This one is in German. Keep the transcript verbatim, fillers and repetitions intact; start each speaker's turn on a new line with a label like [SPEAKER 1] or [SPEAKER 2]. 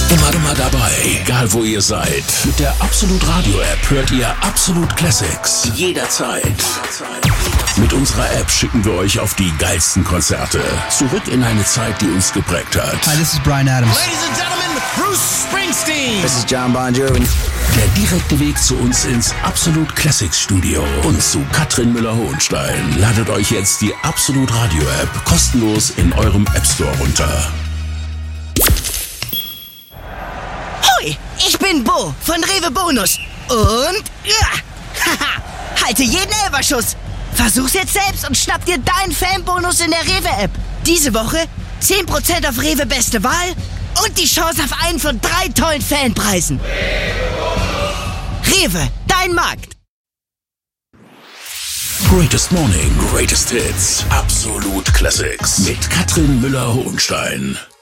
[SPEAKER 1] Immer, immer dabei, egal wo ihr seid. Mit der Absolut Radio App hört ihr Absolut Classics jederzeit. Mit unserer App schicken wir euch auf die geilsten Konzerte. Zurück in eine Zeit, die uns geprägt hat.
[SPEAKER 2] Hi, this is Bryan Adams.
[SPEAKER 3] Ladies and gentlemen, Bruce Springsteen.
[SPEAKER 2] This is John Bon Jovi.
[SPEAKER 1] Der direkte Weg zu uns ins Absolut Classics Studio und zu Katrin Müller-Hohenstein. Ladet euch jetzt die Absolut Radio App kostenlos in eurem App Store runter.
[SPEAKER 4] Hoi, ich bin Bo von Rewe Bonus. Und ja, haha, halte jeden Elferschuss. Versuch's jetzt selbst und schnapp dir deinen Fanbonus in der Rewe-App. Diese Woche zehn Prozent auf Rewe Beste Wahl und die Chance auf einen von drei tollen Fanpreisen. Rewe, dein Markt.
[SPEAKER 1] Greatest Morning, Greatest Hits. Absolut Classics mit Katrin Müller-Hohenstein.